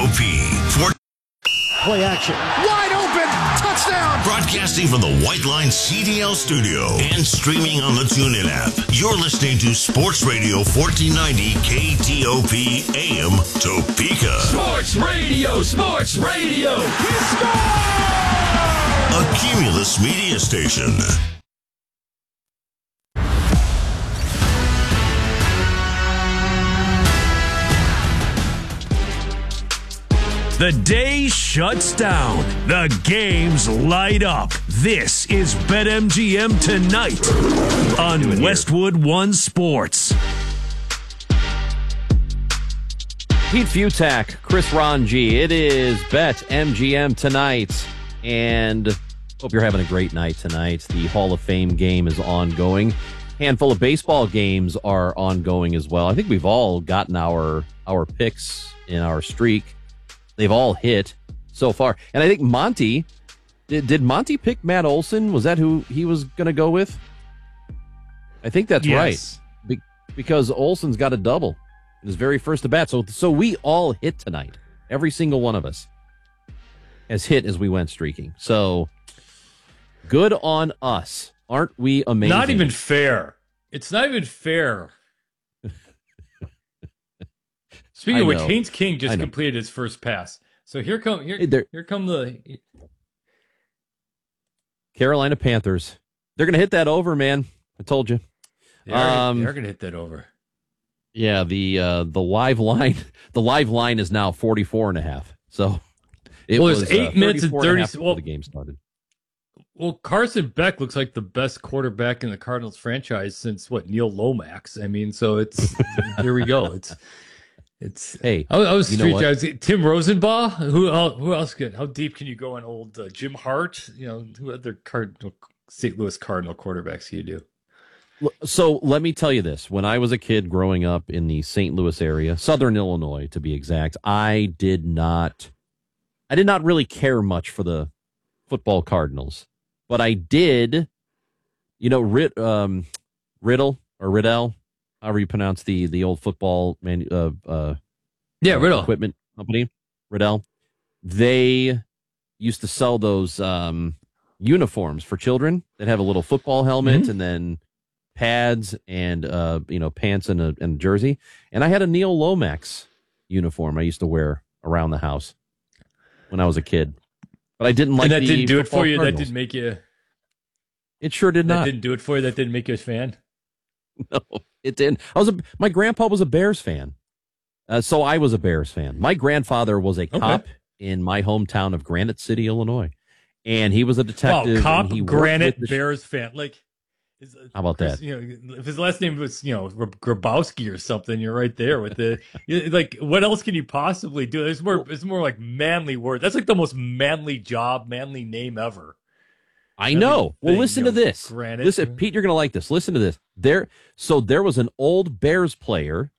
KTOP. Play action. Wide open. Touchdown. Broadcasting from the White Line CDL studio and streaming on the TuneIn app. You're listening to Sports Radio 1490 KTOP AM Topeka. Sports Radio. Sports Radio. He scored! A Cumulus media station. The day shuts down. The games light up. This is BetMGM Tonight on Westwood One Sports. Pete Futak, Chris Ranji. It is BetMGM Tonight, and hope you're having a great night tonight. The Hall of Fame game is ongoing. Handful of baseball games are ongoing as well. I think we've all gotten our picks in our streak. They've all hit so far. And I think Monty, did Monty pick Matt Olson? Was that who he was going to go with? I think that's right. Because Olson's got a double in his very first at bat. So we all hit tonight. Every single one of us has hit as we went streaking. So good on us. Aren't we amazing? Not even fair. It's not even fair. Speaking of which, Haynes King just completed his first pass. So here come the Carolina Panthers. They're going to hit that over, man. I told you. They're going to hit that over. Yeah, the live line is now 44.5. So it was 8 minutes and 30 before the game started. Well, Carson Beck looks like the best quarterback in the Cardinals franchise since Neil Lomax. I mean, so it's here we go. Hey, I was street guys. Tim Rosenbaugh. Who else? How deep can you go on old Jim Hart? Who other St. Louis Cardinal quarterbacks can you do? So let me tell you this: when I was a kid growing up in the St. Louis area, Southern Illinois to be exact, I did not really care much for the football Cardinals, but I did. Riddle or Riddell. However you pronounce the old football Riddle equipment company, Riddell. They used to sell those uniforms for children that have a little football helmet and then pads and pants and a jersey. And I had a Neil Lomax uniform I used to wear around the house when I was a kid. But I didn't like. And that didn't do it for you. Cardinals. That didn't make you. It sure did not. That didn't do it for you. That didn't make you a fan. No, it didn't. My grandpa was a Bears fan, so I was a Bears fan. My grandfather was a cop in my hometown of Granite City, Illinois, and he was a detective. Wow, cop, Granite, Bears fan. How about that? If his last name was Grabowski or something, you're right there with the what else can you possibly do? It's more like manly word. That's like the most manly job, manly name ever. I know. Well, listen to this. Granite. Listen, Pete, you're going to like this. Listen to this. There was an old Bears player,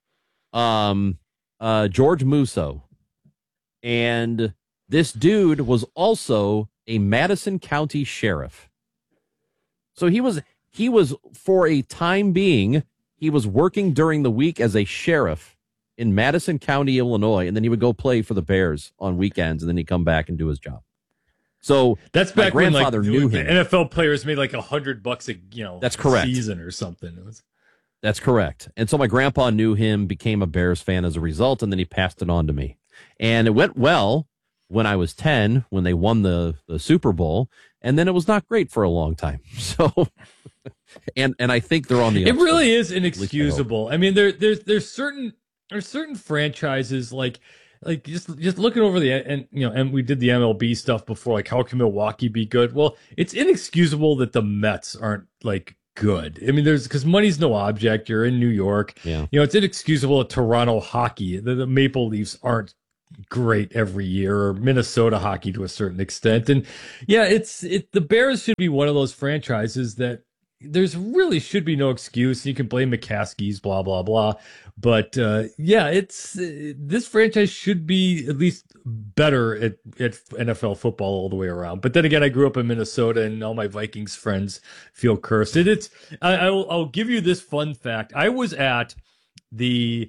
George Musso, and this dude was also a Madison County sheriff. So he was for a time being, he was working during the week as a sheriff in Madison County, Illinois, and then he would go play for the Bears on weekends, and then he'd come back and do his job. So that's back when knew him. NFL players made like $100 that's correct. season or something. That's correct. And so my grandpa knew him, became a Bears fan as a result, and then he passed it on to me. And it went well when I was 10, when they won the Super Bowl, and then it was not great for a long time. So, and I think they're on the. It really is inexcusable. I mean, there's certain franchises like just looking over and we did the MLB stuff before. Like, how can Milwaukee be good? Well, it's inexcusable that the Mets aren't good. I mean, because money's no object. You're in New York. Yeah. It's inexcusable that Toronto hockey, the Maple Leafs aren't great every year, or Minnesota hockey to a certain extent. And yeah, the Bears should be one of those franchises that there's really should be no excuse. You can blame McCaskey's, blah, blah, blah. But this franchise should be at least better at NFL football all the way around. But then again, I grew up in Minnesota, and all my Vikings friends feel cursed. I'll give you this fun fact. I was at the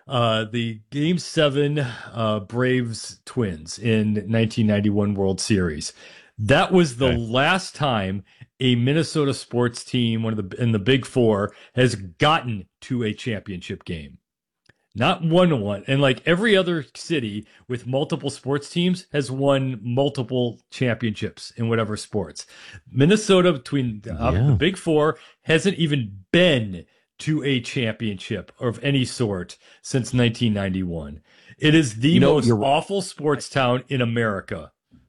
the Game 7 Braves Twins in 1991 World Series. That was the last time a Minnesota sports team, in the Big Four, has gotten to a championship game. Not one. And like every other city with multiple sports teams has won multiple championships in whatever sports. Minnesota, between the Big Four, hasn't even been to a championship of any sort since 1991. It is the most awful sports town in America.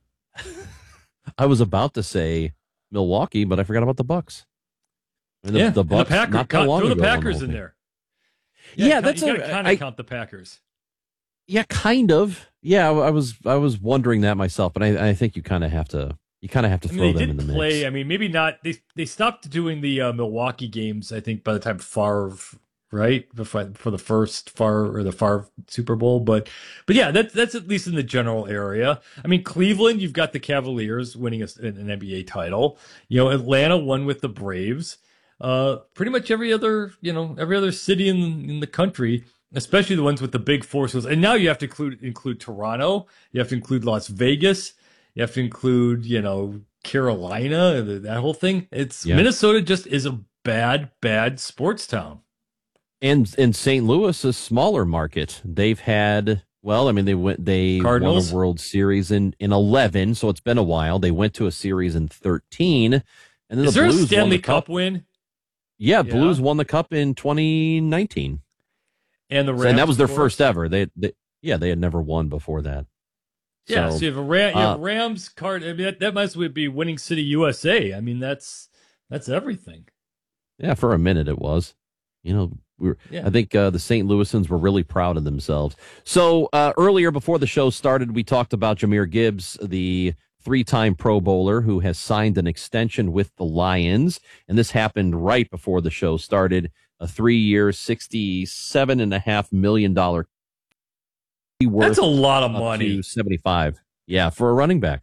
I was about to say Milwaukee, but I forgot about the Bucks. The Bucks. Throw the Packers in there. Yeah, that's you gotta kind of count the Packers. Yeah, kind of. Yeah, I was wondering that myself, but I think you kind of have to. You kind of have to throw them in the mix. I mean, maybe not. They stopped doing the Milwaukee games, I think, by the time Favre, right, for the first Favre Super Bowl. But yeah, that's at least in the general area. I mean, Cleveland, you've got the Cavaliers winning an NBA title. Atlanta won with the Braves. Pretty much every other city in the country, especially the ones with the big four schools. And now you have to include Toronto. You have to include Las Vegas. You have to include, Carolina, that whole thing. Minnesota just is a bad sports town. And in St. Louis, a smaller market, they've had, they won a World Series in 11, so it's been a while. They went to a series in 13. And then is there a Stanley Cup win? Yeah, Blues won the Cup in 2019. And the Rams, and that was their first ever. They had never won before that. Yeah, so you have a Rams card. I mean, that might as well be Winning City USA. I mean, that's everything. Yeah, for a minute it was. I think the St. Louisans were really proud of themselves. So earlier, before the show started, we talked about Jahmyr Gibbs, the 3-time Pro Bowler who has signed an extension with the Lions. And this happened right before the show started. A 3-year, $67.5 million. That's a lot of money. 75. Yeah, for a running back.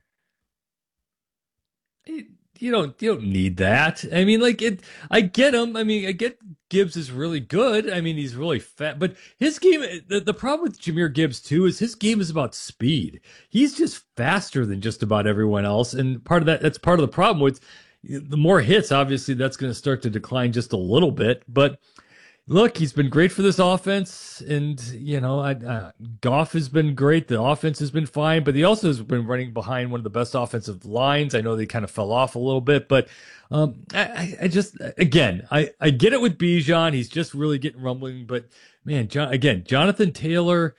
You don't need that. I mean, I get him. I mean, I get Gibbs is really good. I mean, he's really fat, but his game, the problem with Jahmyr Gibbs too is his game is about speed. He's just faster than just about everyone else. And that's part of the problem with the more hits, obviously that's going to start to decline just a little bit, but look, he's been great for this offense, and Goff has been great. The offense has been fine, but he also has been running behind one of the best offensive lines. I know they kind of fell off a little bit, but I just get it with Bijan. He's just really getting rumbling, but man, Jonathan Taylor,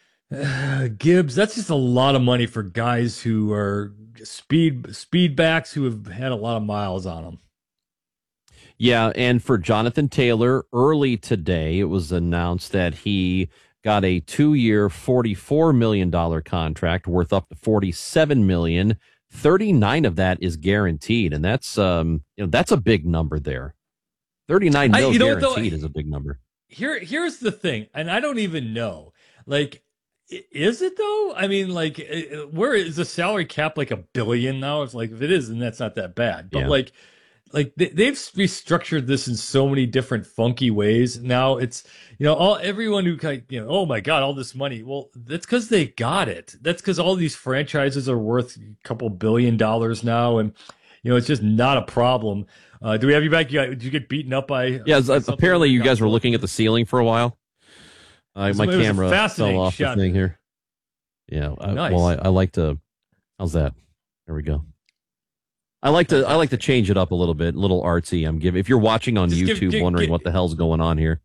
Gibbs, that's just a lot of money for guys who are speed backs who have had a lot of miles on them. Yeah, and for Jonathan Taylor, early today, it was announced that he got a 2-year, $44 million contract worth up to $47 million. 39 of that is guaranteed, and that's a big number there. 39 million guaranteed is a big number. Here's the thing, and I don't even know. Is it though? I mean, where is the salary cap $1 billion now? If it is, then that's not that bad. But yeah. They've restructured this in so many different funky ways. Now it's, everyone who oh my God, all this money. Well, that's because they got it. That's because all these franchises are worth a couple $1 billion now. And, it's just not a problem. Do we have you back? Did you get beaten up by? Yeah, apparently you guys were looking at the ceiling for a while. My camera fell off the thing here. Yeah. Nice. Well, I like to, how's that? There we go. I like to change it up a little bit, a little artsy. If you're watching on YouTube, wondering what the hell's going on here,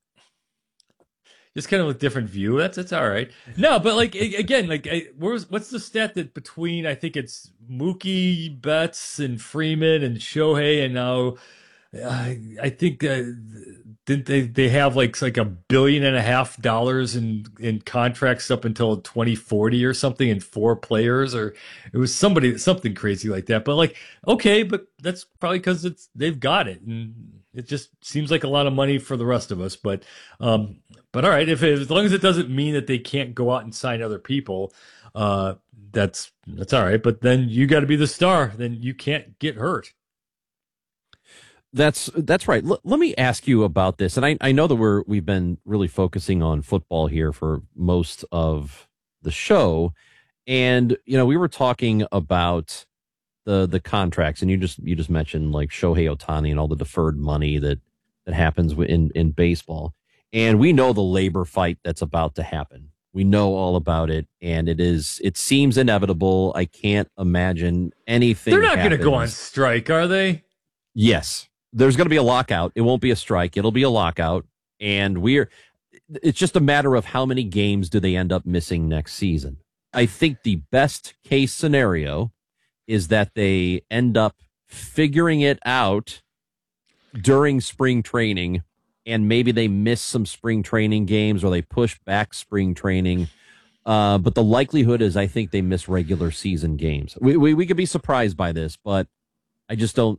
just kind of a different view. That's all right. No, but what's the stat that between I think it's Mookie Betts and Freeman and Shohei, and now I think didn't they have $1.5 billion in contracts up until 2040 or something, and 4 players, or it was something crazy like that. But okay, but that's probably because they've got it, and it just seems like a lot of money for the rest of us. But all right, as long as it doesn't mean that they can't go out and sign other people, that's all right. But then you got to be the star. Then you can't get hurt. That's right. Let me ask you about this, and I know that we've been really focusing on football here for most of the show, and we were talking about the contracts, and you just mentioned like Shohei Ohtani and all the deferred money that happens in baseball, and we know the labor fight that's about to happen. We know all about it, and it seems inevitable. I can't imagine anything. They're not going to go on strike, are they? Yes. There's going to be a lockout. It won't be a strike. It'll be a lockout. And it's just a matter of how many games do they end up missing next season. I think the best case scenario is that they end up figuring it out during spring training, and maybe they miss some spring training games or they push back spring training. But the likelihood is I think they miss regular season games. We could be surprised by this, but I just don't.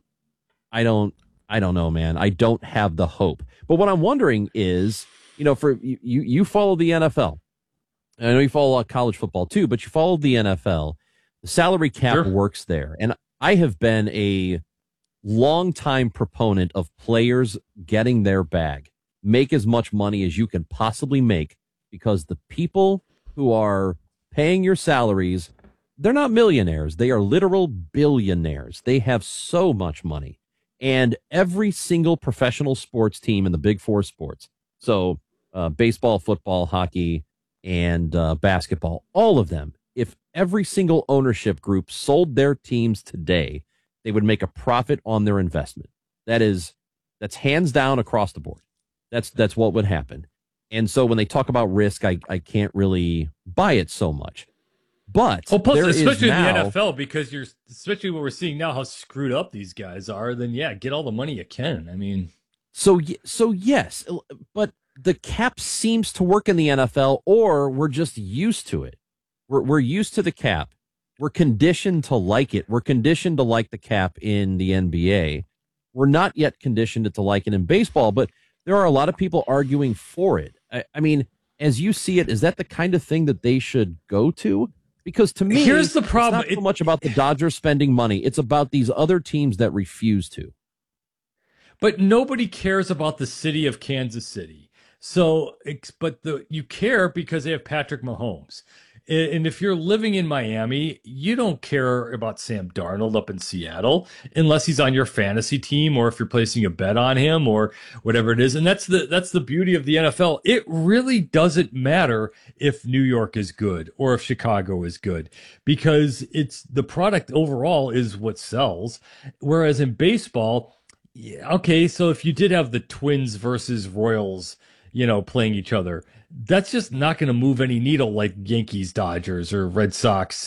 I don't know, man. I don't have the hope. But what I'm wondering is, for you follow the NFL. I know you follow a lot of college football too, but you follow the NFL. The salary cap works there. And I have been a longtime proponent of players getting their bag. Make as much money as you can possibly make, because the people who are paying your salaries, they're not millionaires. They are literal billionaires. They have so much money. And every single professional sports team in the big four sports, so baseball, football, hockey, and basketball, all of them, if every single ownership group sold their teams today, they would make a profit on their investment. That's hands down across the board. That's what would happen. And so when they talk about risk, I can't really buy it so much. But plus, especially in the NFL, because especially what we're seeing now, how screwed up these guys are, then get all the money you can. I mean, so yes, but the cap seems to work in the NFL, or we're just used to it. We're used to the cap. We're conditioned to like it. We're conditioned to like the cap in the NBA. We're not yet conditioned to like it in baseball, but there are a lot of people arguing for it. I mean, as you see it, is that the kind of thing that they should go to? Because to me, here's the problem. It's not so much about the Dodgers spending money. It's about these other teams that refuse to. But nobody cares about the city of Kansas City. So, you care because they have Patrick Mahomes. And if you're living in Miami, you don't care about Sam Darnold up in Seattle unless he's on your fantasy team, or if you're placing a bet on him or whatever it is. And that's the beauty of the NFL. It really doesn't matter if New York is good or if Chicago is good, because it's the product overall is what sells. Whereas in baseball, okay, so if you did have the Twins versus Royals, playing each other, that's just not going to move any needle like Yankees, Dodgers, or Red Sox,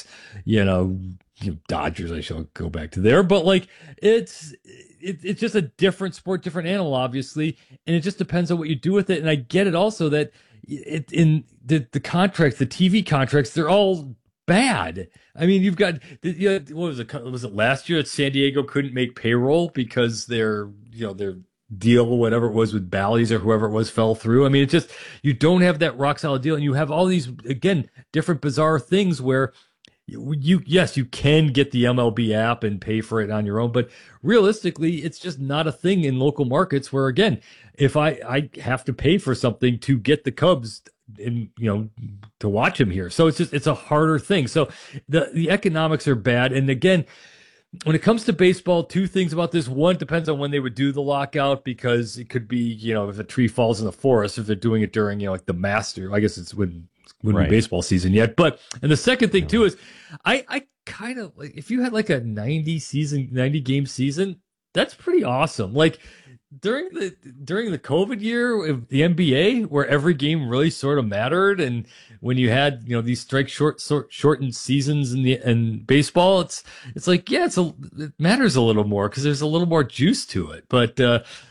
Dodgers. I shall go back to there, but like it's just a different sport, different animal, obviously, and it just depends on what you do with it. And I get it also that in the contracts, the TV contracts, they're all bad. I mean, you've got what was it? Was it last year that San Diego couldn't make payroll because their deal, whatever it was with Bally's or whoever it was, fell through? I mean, it's just, you don't have that rock solid deal, and you have all these, again, different bizarre things where you can get the MLB app and pay for it on your own, but realistically, it's just not a thing in local markets where, again, if I have to pay for something to get the Cubs and to watch him here. So it's a harder thing. So the economics are bad. And again, when it comes to baseball, two things about this. One, it depends on when they would do the lockout, because it could be, if a tree falls in the forest, if they're doing it during, like the Master, I guess it's wouldn't be baseball season yet. But, and the second thing too is I kind of like, if you had like a 90 game season, that's pretty awesome. Like during the COVID year of the NBA, where every game really sort of mattered, and when you had these shortened seasons in baseball, it's like it matters a little more because there's a little more juice to it. But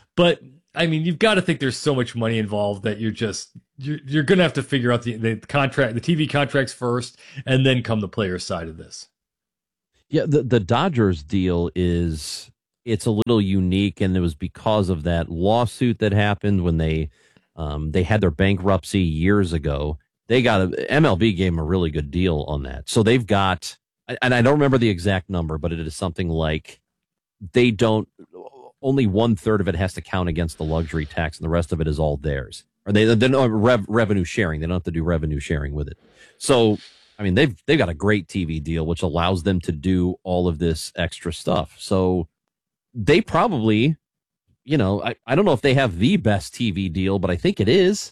I mean, you've got to think there's so much money involved that you're gonna have to figure out the contract, the TV contracts first, and then come the player side of this. Yeah, the Dodgers deal it's a little unique, and it was because of that lawsuit that happened when they had their bankruptcy years ago. MLB gave them a really good deal on that. So they've got, and I don't remember the exact number, but it is something like only 1/3 of it has to count against the luxury tax, and the rest of it is all theirs. Or they don't have revenue sharing. They don't have to do revenue sharing with it. So, I mean, they've got a great TV deal, which allows them to do all of this extra stuff. So they probably, I don't know if they have the best TV deal, but I think it is.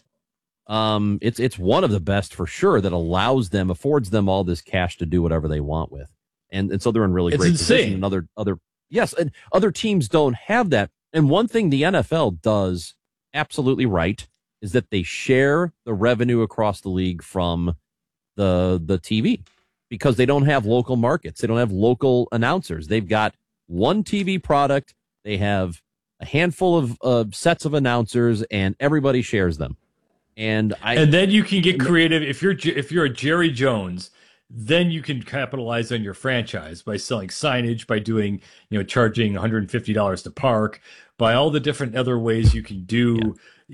It's one of the best for sure that affords them all this cash to do whatever they want with. And so they're in really great position. And other teams don't have that. And one thing the NFL does absolutely right is that they share the revenue across the league from the TV, because they don't have local markets. They don't have local announcers. They've got one TV product. They have a handful of sets of announcers, and everybody shares them. And then you can get creative. If you're a Jerry Jones, then you can capitalize on your franchise by selling signage, by doing, charging $150 to park, by all the different other ways you can do,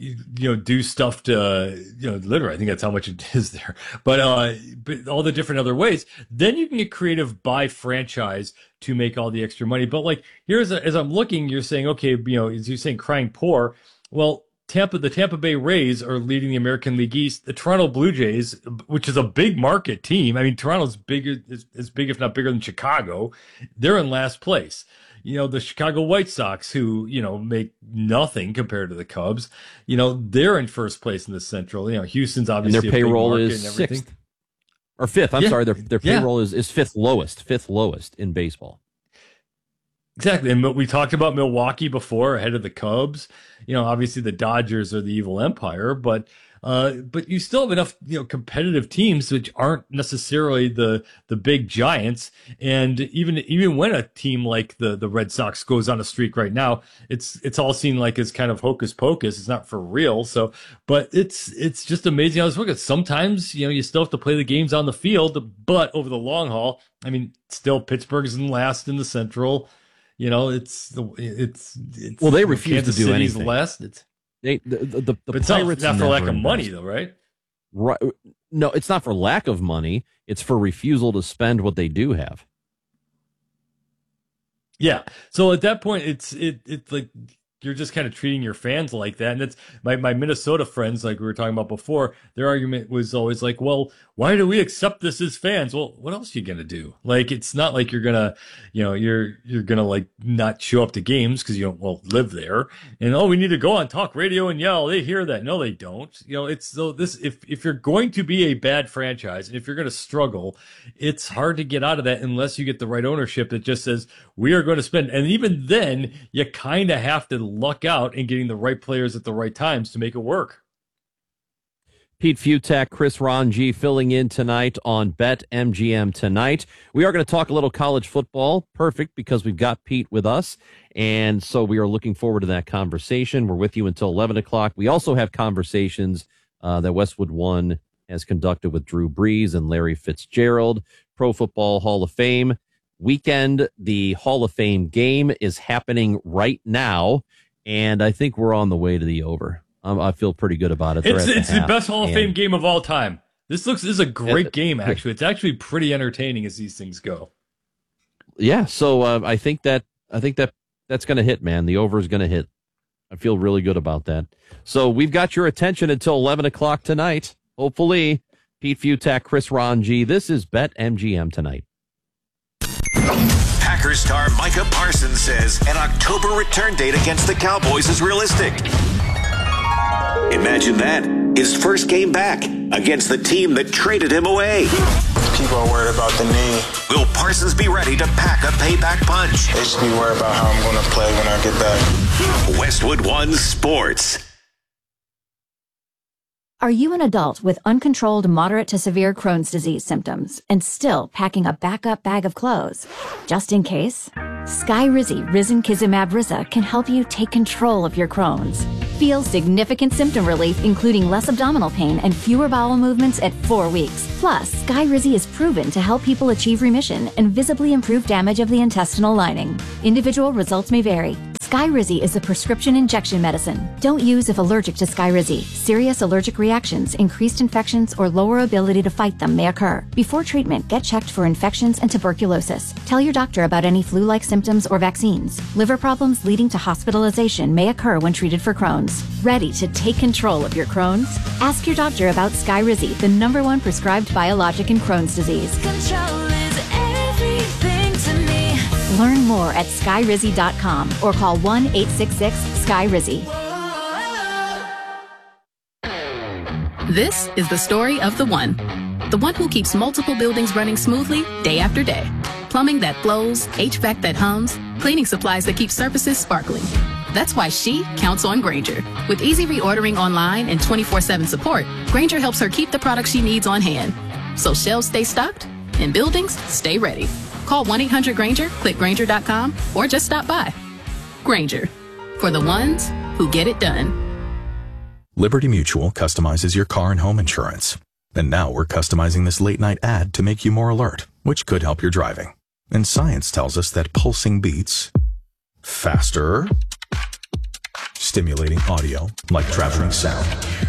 do stuff to, literally, I think that's how much it is there, but all the different other ways, then you can get creative by franchise to make all the extra money. But like, as I'm looking, you're saying, okay, as you're saying, crying poor. Well, the Tampa Bay Rays are leading the American League East. The Toronto Blue Jays, which is a big market team. I mean, Toronto's bigger, as big, if not bigger than Chicago. They're in last place. The Chicago White Sox, who, make nothing compared to the Cubs, they're in first place in the Central. Houston's obviously and their payroll is sixth or fifth. I'm sorry. Their payroll is fifth lowest in baseball. Exactly. And we talked about Milwaukee before, ahead of the Cubs. Obviously the Dodgers are the evil empire, but you still have enough, competitive teams which aren't necessarily the big giants. And even when a team like the Red Sox goes on a streak right now, it's all seen like as kind of hocus pocus. It's not for real. So, but it's just amazing how this works. Sometimes, you still have to play the games on the field, but over the long haul, I mean, still Pittsburgh's in last in the Central. It's well, they refuse to do anything. Last. The but Pirates not for lack of money, though, right? Right. No, it's not for lack of money. It's for refusal to spend what they do have. Yeah. So at that point, it's like you're just kind of treating your fans like that. And that's my Minnesota friends, like we were talking about before, their argument was always like, well, why do we accept this as fans? Well, what else are you going to do? Like, it's not like you're going to, you're going to like not show up to games because you don't, live there. And, we need to go on talk radio and yell. They hear that. No, they don't. It's so this, if you're going to be a bad franchise and if you're going to struggle, it's hard to get out of that unless you get the right ownership that just says, we are going to spend. And even then you kind of have to luck out in getting the right players at the right times to make it work. Pete Fiutak, Chris Ranji filling in tonight on BetMGM Tonight. We are going to talk a little college football. Perfect, because we've got Pete with us. And so we are looking forward to that conversation. We're with you until 11 o'clock. We also have conversations that Westwood One has conducted with Drew Brees and Larry Fitzgerald. Pro Football Hall of Fame weekend. The Hall of Fame game is happening right now. And I think we're on the way to the over. I feel pretty good about it. It's the best Hall of Fame game of all time. This is a great game, actually. It's actually pretty entertaining as these things go. Yeah, so I think that's going to hit, man. The over is going to hit. I feel really good about that. So we've got your attention until 11 o'clock tonight. Hopefully, Pete Fiutak, Chris Ranji. This is BetMGM Tonight. Packers star Micah Parsons says an October return date against the Cowboys is realistic. Imagine that. His first game back against the team that traded him away. People are worried about the knee. Will Parsons be ready to pack a payback punch? They should be worried about how I'm going to play when I get back. Westwood One Sports. Are you an adult with uncontrolled moderate to severe Crohn's disease symptoms and still packing a backup bag of clothes? Just in case? Skyrizi Risankizumab Riza can help you take control of your Crohn's. Feel significant symptom relief, including less abdominal pain and fewer bowel movements at 4 weeks. Plus, Skyrizi is proven to help people achieve remission and visibly improve damage of the intestinal lining. Individual results may vary. Skyrizi is a prescription injection medicine. Don't use if allergic to Skyrizi. Serious allergic reactions, increased infections, or lower ability to fight them may occur. Before treatment, get checked for infections and tuberculosis. Tell your doctor about any flu-like symptoms or vaccines. Liver problems leading to hospitalization may occur when treated for Crohn's. Ready to take control of your Crohn's? Ask your doctor about Skyrizi, the #1 prescribed biologic in Crohn's disease. Control is everything to me. Learn more at skyrizi.com or call 1-866-SKYRIZI. This is the story of the one who keeps multiple buildings running smoothly day after day. Plumbing that flows, HVAC that hums, cleaning supplies that keep surfaces sparkling. That's why she counts on Grainger. With easy reordering online and 24/7 support, Grainger helps her keep the products she needs on hand. So shelves stay stocked and buildings stay ready. Call 1-800-GRAINGER, click Grainger.com, or just stop by. Grainger, for the ones who get it done. Liberty Mutual customizes your car and home insurance. And now we're customizing this late-night ad to make you more alert, which could help your driving. And science tells us that pulsing beats faster, stimulating audio like traveling sound,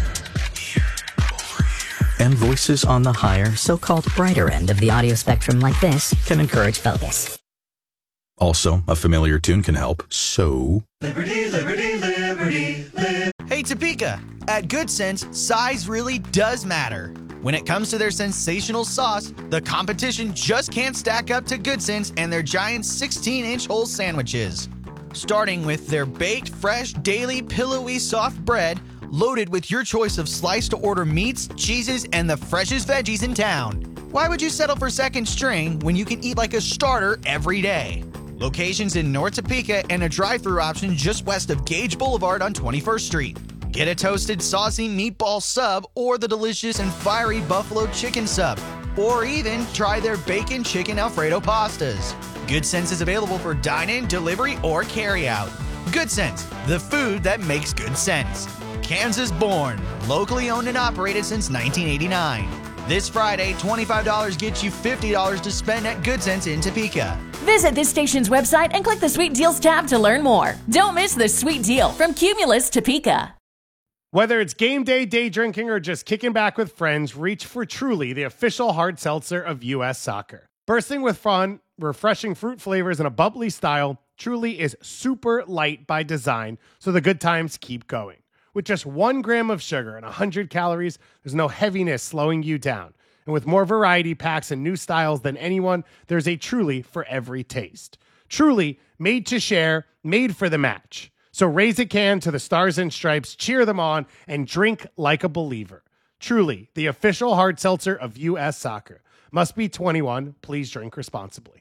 and voices on the higher, so-called brighter end of the audio spectrum like this can encourage focus. Also, a familiar tune can help, so... Liberty, liberty, liberty, liberty. Hey Topeka, at Good Sense, size really does matter. When it comes to their sensational sauce, the competition just can't stack up to Good Sense and their giant 16-inch whole sandwiches. Starting with their baked, fresh, daily, pillowy, soft bread, loaded with your choice of sliced-to-order meats, cheeses, and the freshest veggies in town. Why would you settle for second string when you can eat like a starter every day? Locations in North Topeka and a drive-thru option just west of Gage Boulevard on 21st Street. Get a toasted, saucy meatball sub or the delicious and fiery buffalo chicken sub. Or even try their bacon chicken Alfredo pastas. Good Sense is available for dine-in, delivery, or carry-out. Good Sense, the food that makes good sense. Kansas born, locally owned and operated since 1989. This Friday, $25 gets you $50 to spend at Good Sense in Topeka. Visit this station's website and click the Sweet Deals tab to learn more. Don't miss the sweet deal from Cumulus Topeka. Whether it's game day, day drinking, or just kicking back with friends, reach for Truly, the official hard seltzer of U.S. Soccer. Bursting with fun, refreshing fruit flavors, and a bubbly style, Truly is super light by design, so the good times keep going. With just 1 gram of sugar and 100 calories, there's no heaviness slowing you down. And with more variety packs and new styles than anyone, there's a Truly for every taste. Truly, made to share, made for the match. So raise a can to the Stars and Stripes, cheer them on, and drink like a believer. Truly, the official hard seltzer of U.S. Soccer. Must be 21. Please drink responsibly.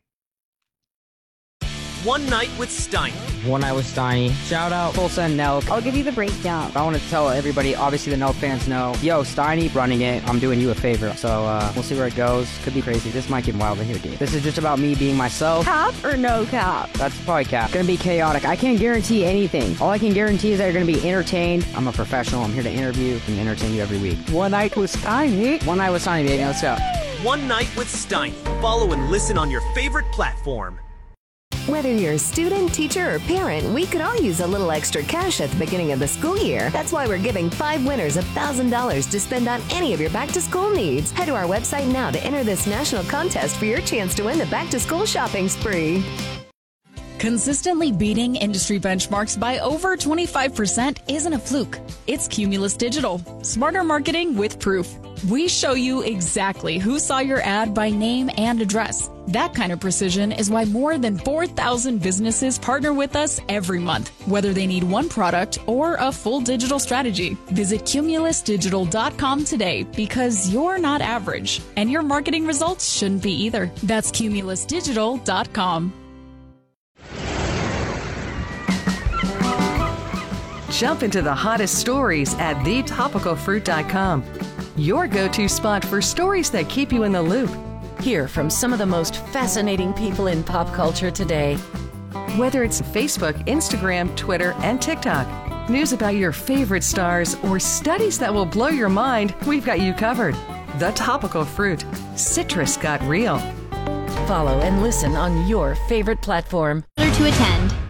One Night with Steiny. One Night with Steiny. Shout out Full Send Nelk. I'll give you the breakdown. I want to tell everybody, obviously the Nelk fans know, yo, Steiny running it, I'm doing you a favor. So we'll see where it goes. Could be crazy. This might get wild in here, dude. This is just about me being myself. Cap or no cap? That's probably cap. Gonna be chaotic. I can't guarantee anything. All I can guarantee is that you're gonna be entertained. I'm a professional. I'm here to interview and entertain you every week. One Night with Steiny. One Night with Steiny, baby. Let's go. One Night with Steiny. Follow and listen on your favorite platform. Whether you're a student, teacher, or parent, we could all use a little extra cash at the beginning of the school year. That's why we're giving 5 winners $1,000 to spend on any of your back-to-school needs. Head to our website now to enter this national contest for your chance to win the back-to-school shopping spree. Consistently beating industry benchmarks by over 25% isn't a fluke. It's Cumulus Digital. Smarter marketing with proof. We show you exactly who saw your ad by name and address. That kind of precision is why more than 4,000 businesses partner with us every month, whether they need one product or a full digital strategy. Visit cumulusdigital.com today because you're not average, and your marketing results shouldn't be either. That's cumulusdigital.com. Jump into the hottest stories at thetopicalfruit.com. Your go-to spot for stories that keep you in the loop. Hear from some of the most fascinating people in pop culture today. Whether it's Facebook, Instagram, Twitter, and TikTok, news about your favorite stars, or studies that will blow your mind, we've got you covered. The Topical Fruit. Citrus got real. Follow and listen on your favorite platform. To attend.